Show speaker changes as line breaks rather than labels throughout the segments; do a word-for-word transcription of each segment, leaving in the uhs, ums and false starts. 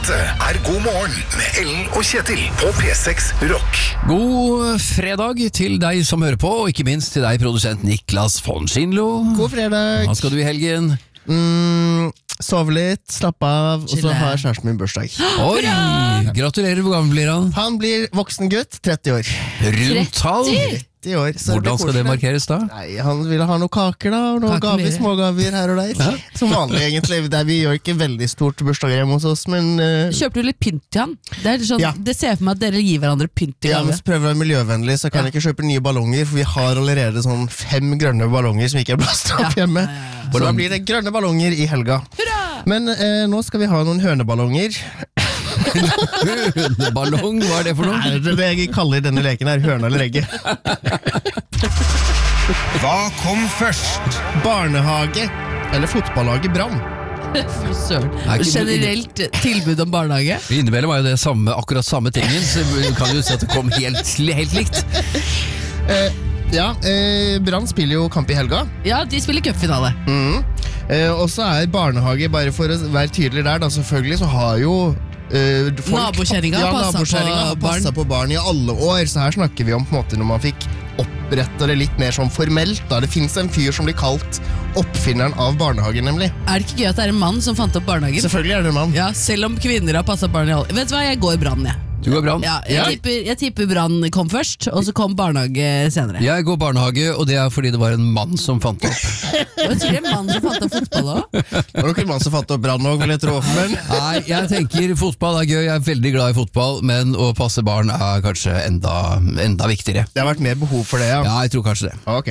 Dette er God morgen med Ellen og Kjetil på P seks Rock.
God fredag til deg som hører på, og ikke minst til deg, produsent Niklas von Schindlo.
God fredag.
Hva skal du i helgen?
Mm, sove litt, slappe av, og så
Chille.
har kjæresten min bursdag.
Oi, gratulerer, hvor gammel blir han?
Han blir voksen gutt, tretti år.
Rundt tall?
tretti år, så det blir
Hvordan skal det
koselig.
markeres da?
Nei, han ville ha noen kaker da, og noen
Kaker
gaver,
blir det.
smågaver her og der.
Ja.
Som vanlig egentlig, det er, vi gjør ikke veldig stort bursdag hjemme hos oss, men uh,
Kjøper du litt pynt til han? Det, er sånn,
Ja.
det ser jeg for meg at dere gir hverandre pynt i
ja, men
gave.
så prøver vi å være miljøvennlig, så kan jeg ikke kjøpe nye ballonger, for vi har allerede sånn fem grønne ballonger som ikke er blastet opp
Ja.
hjemme. Så da blir det grønne ballonger i helga. Men eh, nå skal vi ha noen høneballonger.
Hundeballong, hva er det for noe?
Nei, det er det jeg kaller denne leken her, høna eller egget.
Hva kom først?
Barnehage eller fotballag i Brann?
Fy søren.
Er ikke-
Generelt tilbud om barnehage.
Innimellom var jo det samme, akkurat samme tingen, så du kan jo si at det kom helt, helt likt.
Eh, ja, eh, Brann spiller jo kamp i helga.
Ja, de spiller cupfinale.
Mm. Eh, og så er barnehage, bare for å være tydelig der, da selvfølgelig så har jo eh, folk
Nabokjerringa
ja,
passet
nabokjerringa
på
har passet på barn i alle år, så her snakker vi om på en måte når man fikk opprette det litt mer sånn formelt. Da. Det finnes en fyr som blir kalt oppfinneren av barnehagen, nemlig.
Er det ikke gøy at det er en mann som fant opp barnehagen?
Selvfølgelig er det en mann.
Ja, selv om kvinner har passet barn i alle. Vet du hva, jeg går Brann, jeg.
Du går Brann?
Ja, jeg,
Ja.
tipper, jeg tipper Brann kom først, og så kom barnehage senere.
Jeg går barnehage, og det er fordi det var en mann som fant det opp.
Hva tror du, en mann som fant opp fotball også?
Det var nok en mann som fant opp Brann òg, vil jeg tro. Men
Nei, jeg tenker fotball er gøy, jeg er veldig glad i fotball, men å passe barn er kanskje enda, enda viktigere.
det har vært mer behov for det, ja.
Ja, jeg tror kanskje det.
Ok.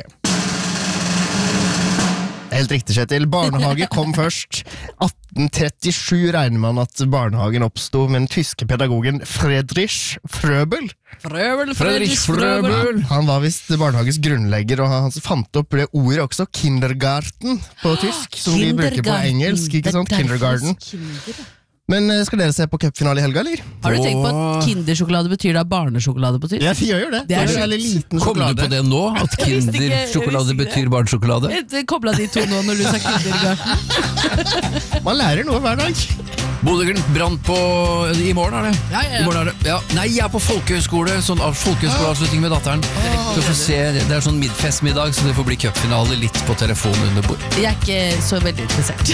Helt riktig, Kjetil. Barnehage kom først. atten trettisju regner man at barnehagen oppsto med den tyske pedagogen Friedrich Fröbel.
Frøbel,
Fredrik Frøbel.
Han var visst barnehagens grunnlegger, og han fant opp det ordet også, kindergarten, på tysk, som vi bruker på engelsk, ikke sant? Kindergarten. Men eh, skal dere se på cupfinale i helga, eller?
Har du tenkt på
Åh.
at kindersjokolade betyr da barnesjokolade på tysk?
Ja, vi gjør jo det.
Det er
Det er en
sjukt.
veldig liten
Kom du
sjokolade.
på det nå, at
Jeg visste ikke- jeg
kindersjokolade
visste ikke
betyr
det.
barnsjokolade?
Jeg kobla de to nå når du sa kindergarten.
Man lærer noe hver dag.
Bodø-Glimt brant på i morgen, er det?
Ja, ja, ja.
I morgen er det. Ja. Nei, jeg er på folkehøyskole, sånn av- folkehøyskoleavslutning med datteren. Så får se, det er sånn mid- festmiddag, så det får bli cupfinale litt på telefonen under bord.
Jeg er ikke så veldig interessert.